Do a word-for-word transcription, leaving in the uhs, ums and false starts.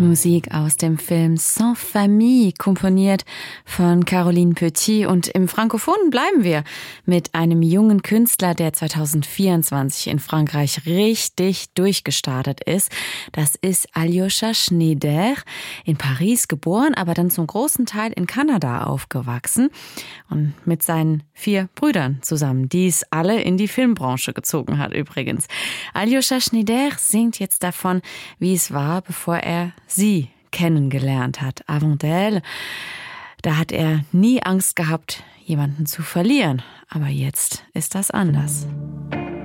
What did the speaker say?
Musik aus dem Film Sans Famille, komponiert von Caroline Petit. Und im Frankophonen bleiben wir mit einem jungen Künstler, der zwanzig vierundzwanzig in Frankreich richtig durchgestartet ist. Das ist Alyosha Schneider, in Paris geboren, aber dann zum großen Teil in Kanada aufgewachsen und mit seinen vier Brüdern zusammen, die es alle in die Filmbranche gezogen hat übrigens. Alyosha Schneider singt jetzt davon, wie es war, bevor er sie kennengelernt hat. Avant d'elle. Da hat er nie Angst gehabt, jemanden zu verlieren. Aber jetzt ist das anders.